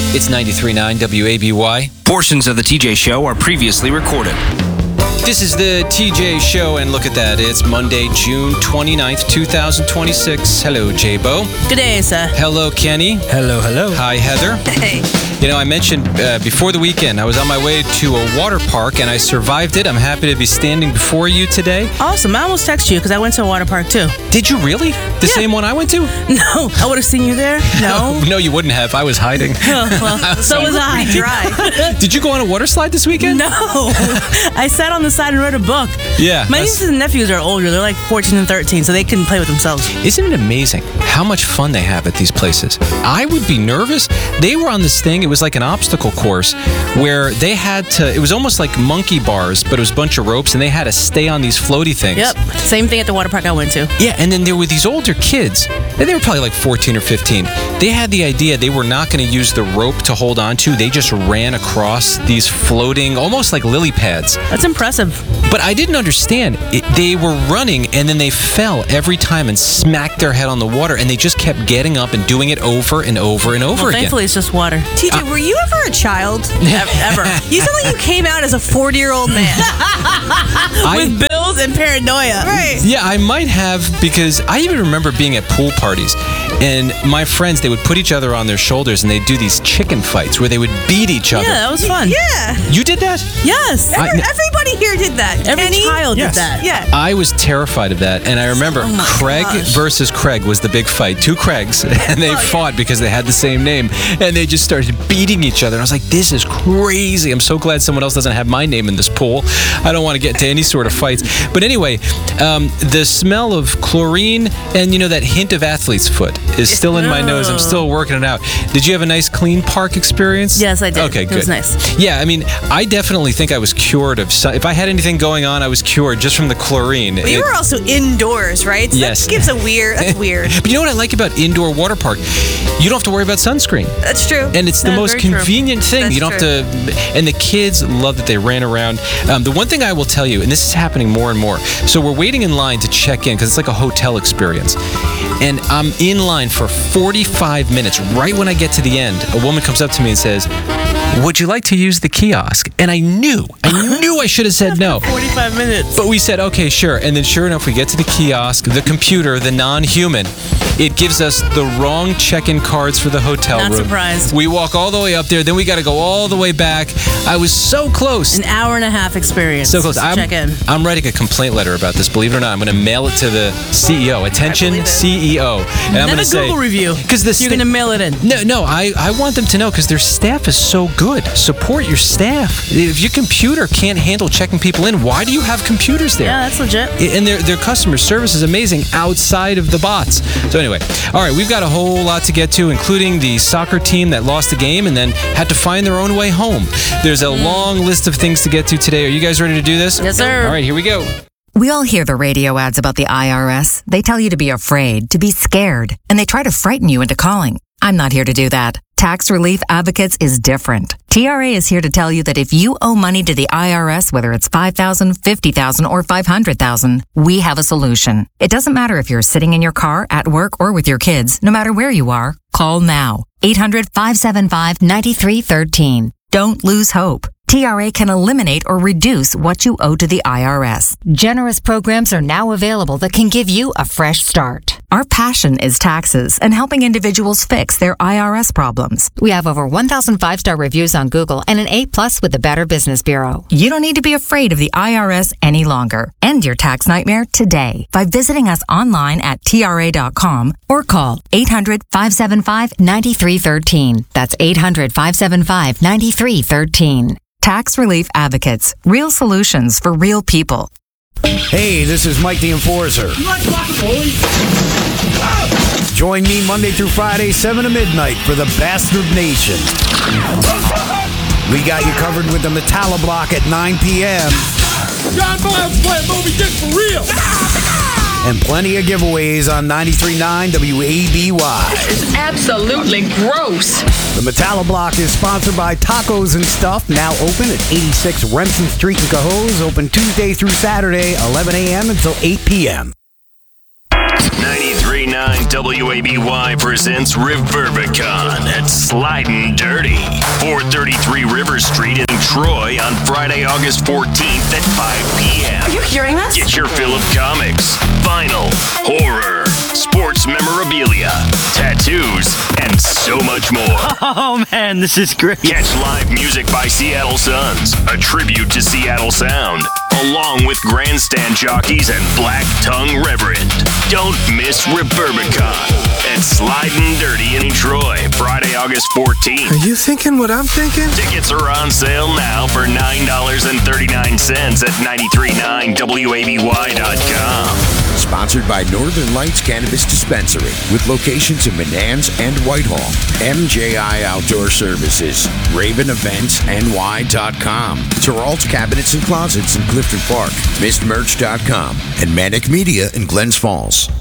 It's 93.9 WABY. Portions of the TJ Show are previously recorded. This is the TJ Show, and look at that. It's Monday, June 29th, 2026. Hello, J-Bo. Good day, sir. Hello, Kenny. Hello, hello. Hi, Heather. Hey. You know, I mentioned before the weekend, I was on my way to a water park, and I survived it. I'm happy to be standing before you today. Awesome. I almost texted you because I went to a water park, too. Did you really? The same one I went to? No. I would have seen you there. No. No, you wouldn't have. I was hiding. Oh, well, so was I. Dry. Did you go on a water slide this weekend? No. I sat on the side and read a book. Yeah. My nieces and nephews are older. They're like 14 and 13, so they couldn't play with themselves. Isn't it amazing how much fun they have at these places? I would be nervous. They were on this thing. It was like an obstacle course where they had to, it was almost like monkey bars, but it was a bunch of ropes, and they had to stay on these floaty things. Yep. Same thing at the water park I went to. Yeah, and then there were these older kids, and they were probably like 14 or 15. They had the idea they were not going to use the rope to hold on to. They just ran across these floating, almost like lily pads. That's impressive. But I didn't understand. They were running, and then they fell every time and smacked their head on the water, and they just kept getting up and doing it over and over and over again. Thankfully, it's just water. TJ, were you ever a child? Ever. You sound like you came out as a 40-year-old man. With bills and paranoia. Right. Yeah, I might have, because I even remember being at pool parties, and my friends, they would put each other on their shoulders, and they'd do these chicken fights where they would beat each other. Yeah, that was fun. Yeah. You did that? Yes. Everybody here did that. Every Kenny? child Yes. did that. Yeah. I was terrified of that, and I remember Craig versus Craig was the big fight. Two Craigs, and they fought because they had the same name, and they just started beating each other. And I was like, this is crazy. I'm so glad someone else doesn't have my name in this pool. I don't want to get to any sort of fights. But anyway, the smell of chlorine and, you know, that hint of athlete's foot is still in my nose. I'm still working it out. Did you have a nice clean park experience? Yes, I did. Okay, good. It was nice. Yeah, I mean, I definitely think I was cured of if I had anything going on, I was cured just from the chlorine. But you were also indoors, right? So Yes. That gives that's weird. But you know what I like about indoor water park? You don't have to worry about sunscreen. That's true. And it's the Yeah, most very true. convenient thing. That's you don't have to. And the kids love that they ran around. The one thing I will tell you, and this is happening more and more. So we're waiting in line to check in because it's like a hotel experience. And I'm in line for 45 minutes. Right when I get to the end, a woman comes up to me and says, "Would you like to use the kiosk?" And I knew I should have said no. 45 minutes. But we said, okay, sure. And then sure enough, we get to the kiosk, the computer, the non-human. It gives us the wrong check-in cards for the hotel room. Not surprised. We walk all the way up there, then we got to go all the way back. I was so close. An hour and a half experience. So close. to check in. I'm writing a complaint letter about this. Believe it or not, I'm going to mail it to the CEO. Attention, believe it. CEO. And I'm Then going a to say, Google review. because You're going to mail it in. No, I want them to know because their staff is so good. Support your staff. If your computer can't handle checking people in, why do you have computers there? Yeah, that's legit. And their customer service is amazing outside of the bots. So anyway, all right, we've got a whole lot to get to, including the soccer team that lost the game and then had to find their own way home. There's a long list of things to get to today. Are you guys ready to do this? Yes, sir. All right, here we go. We all hear the radio ads about the IRS. They tell you to be afraid, to be scared, and they try to frighten you into calling. I'm not here to do that. Tax Relief Advocates is different. TRA is here to tell you that if you owe money to the IRS, whether it's $5,000, $50,000, or $500,000, we have a solution. It doesn't matter if you're sitting in your car, at work, or with your kids. No matter where you are, call now. 800-575-9313. Don't lose hope. TRA can eliminate or reduce what you owe to the IRS. Generous programs are now available that can give you a fresh start. Our passion is taxes and helping individuals fix their IRS problems. We have over 1,000 5-star reviews on Google and an A+ with the Better Business Bureau. You don't need to be afraid of the IRS any longer. End your tax nightmare today by visiting us online at TRA.com or call 800-575-9313. That's 800-575-9313. Tax Relief Advocates. Real solutions for real people. Hey, this is Mike the Enforcer. Join me Monday through Friday, 7 to midnight for the Bastard Nation. We got you covered with the Metallo Block at 9 p.m. John Miles playing Moby Dick for real. And plenty of giveaways on 93.9 WABY. It's absolutely gross. The Metallo Block is sponsored by Tacos and Stuff, now open at 86 Remsen Street in Cohoes, open Tuesday through Saturday, 11 a.m. until 8 p.m. 93.9 WABY presents Reverbicon at Sliding Dirty. 433 River Street in Troy on Friday, August 14th at 5 p.m. Are you hearing this? Get your fill of comics, vinyl, horror, sports memorabilia, tattoos, and so much more. Oh man, this is great. Catch live music by Seattle Suns, a tribute to Seattle Sound, along with grandstand jockeys and Black Tongue Reverend. Don't miss Reverbicon at Sliding Dirty in Troy, Friday, August 14th. Are you thinking what I'm thinking? Tickets are on sale now for $9.39 at 939WABY.com. Sponsored by Northern Lights Cannabis Dispensary with locations in Menands and Whitehall. MJI Outdoor Services. RavenEventsNY.com. Terrell's Cabinets and Closets in Clifton Park. MistMerch.com. And Manic Media in Glens Falls.